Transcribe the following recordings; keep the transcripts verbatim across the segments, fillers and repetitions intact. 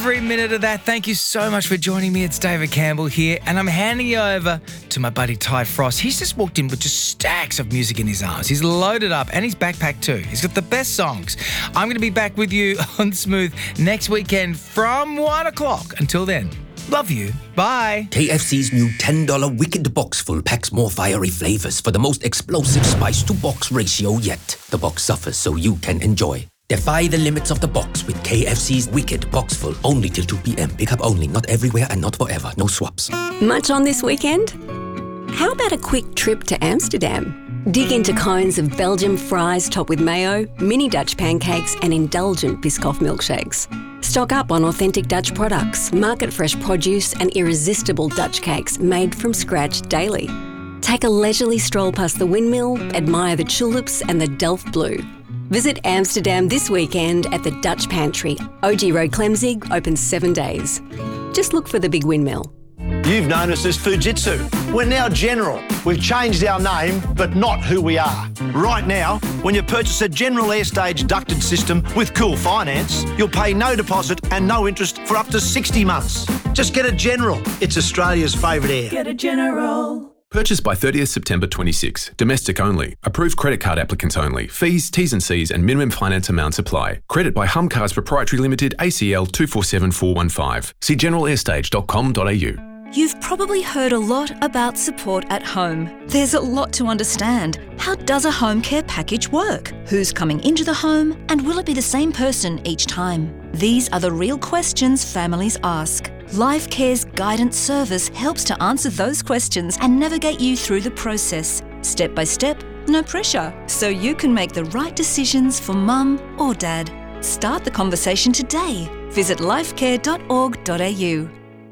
Every minute of that. Thank you so much for joining me. It's David Campbell here, and I'm handing you over to my buddy Ty Frost. He's just walked in with just stacks of music in his arms. He's loaded up, and he's backpacked too. He's got the best songs. I'm going to be back with you on Smooth next weekend from one o'clock. Until then, love you. Bye. K F C's new ten dollars Wicked Box Full packs more fiery flavors for the most explosive spice-to-box ratio yet. The box suffers so you can enjoy. Defy the limits of the box with K F C's Wicked Box Full. Only till two p.m. Pick up only, not everywhere and not forever. No swaps. Much on this weekend? How about a quick trip to Amsterdam? Dig into cones of Belgian fries topped with mayo, mini Dutch pancakes and indulgent Biscoff milkshakes. Stock up on authentic Dutch products, market-fresh produce and irresistible Dutch cakes made from scratch daily. Take a leisurely stroll past the windmill, admire the tulips and the Delft Blue. Visit Amsterdam this weekend at the Dutch Pantry. O G Road Clemzig, open seven days. Just look for the big windmill. You've known us as Fujitsu. We're now General. We've changed our name, but not who we are. Right now, when you purchase a General Airstage ducted system with Cool Finance, you'll pay no deposit and no interest for up to sixty months. Just get a General. It's Australia's favourite air. Get a General. Purchased by thirtieth September twenty-six. Domestic only. Approved credit card applicants only. Fees, T's and C's and minimum finance amounts apply. Credit by Humcars Proprietary Limited, A C L two four seven four one five. See general airstage dot com dot a u. You've probably heard a lot about support at home. There's a lot to understand. How does a home care package work? Who's coming into the home? And will it be the same person each time? These are the real questions families ask. LifeCare's guidance service helps to answer those questions and navigate you through the process. Step by step, no pressure. So you can make the right decisions for mum or dad. Start the conversation today. Visit lifecare dot org dot a u.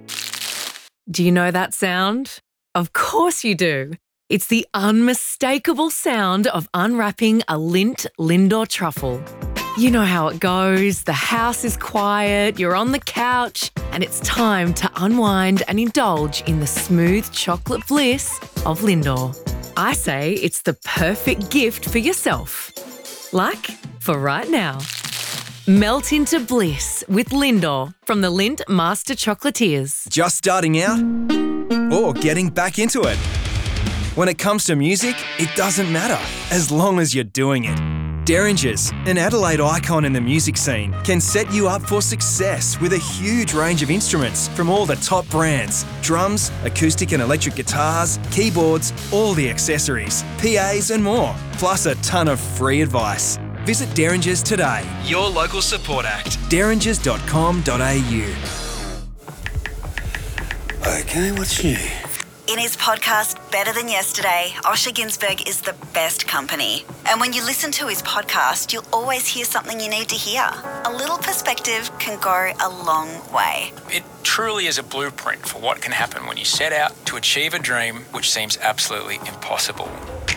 Do you know that sound? Of course you do. It's the unmistakable sound of unwrapping a Lindt Lindor truffle. You know how it goes. The house is quiet, you're on the couch, and it's time to unwind and indulge in the smooth chocolate bliss of Lindor. I say it's the perfect gift for yourself. Like for right now. Melt into bliss with Lindor from the Lindt Master Chocolatiers. Just starting out or getting back into it? When it comes to music, it doesn't matter as long as you're doing it. Derringers, an Adelaide icon in the music scene, can set you up for success with a huge range of instruments from all the top brands. Drums, acoustic and electric guitars, keyboards, all the accessories, P As and more, plus a ton of free advice. Visit Derringers today. Your local support act. derringers dot com dot a u. Okay, what's new? In his podcast, Better Than Yesterday, Osher Ginsberg is the best company. And when you listen to his podcast, you'll always hear something you need to hear. A little perspective can go a long way. It truly is a blueprint for what can happen when you set out to achieve a dream which seems absolutely impossible.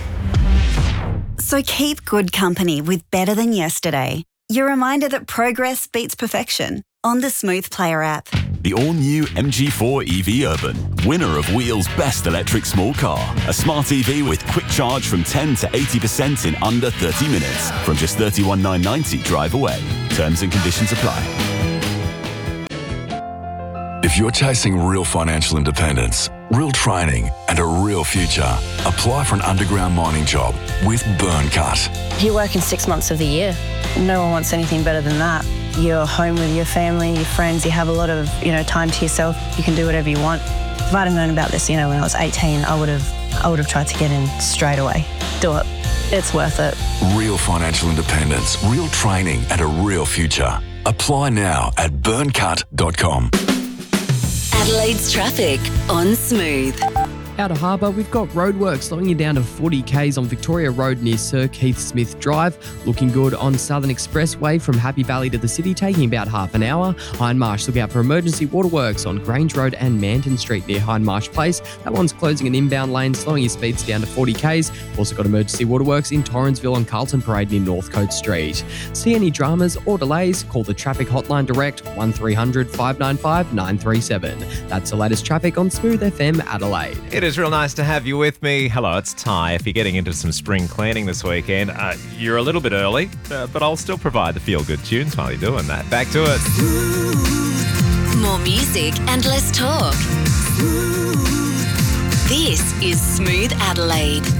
So keep good company with Better Than Yesterday. Your reminder that progress beats perfection on the Smooth Player app. The all-new M G four E V Urban, winner of Wheel's Best Electric Small Car. A smart E V with quick charge from ten to eighty percent in under thirty minutes. From just thirty-one thousand nine hundred ninety drive away. Terms and conditions apply. If you're chasing real financial independence, real training and a real future, apply for an underground mining job with Burncut. You work in six months of the year. No one wants anything better than that. You're home with your family, your friends, you have a lot of, you know, time to yourself. You can do whatever you want. If I'd have known about this, you know, when I was eighteen, I would have I would have tried to get in straight away. Do it. It's worth it. Real financial independence, real training and a real future. Apply now at burncut dot com. Adelaide's traffic on Smooth. Out of Harbour, we've got roadworks slowing you down to forty kays on Victoria Road near Sir Keith Smith Drive. Looking good on Southern Expressway from Happy Valley to the city, taking about half an hour. Hindmarsh, look out for emergency waterworks on Grange Road and Manton Street near Hindmarsh Place. That one's closing an inbound lane, slowing your speeds down to forty kays. Also got emergency waterworks in Torrensville on Carlton Parade near Northcote Street. See any dramas or delays? Call the traffic hotline direct one three hundred five nine five nine three seven. That's the latest traffic on Smooth F M Adelaide. It is real nice to have you with me. Hello, it's Ty. If you're getting into some spring cleaning this weekend, uh, you're a little bit early, uh, but I'll still provide the feel-good tunes while you're doing that. Back to it. music and less talk. This is Smooth Adelaide.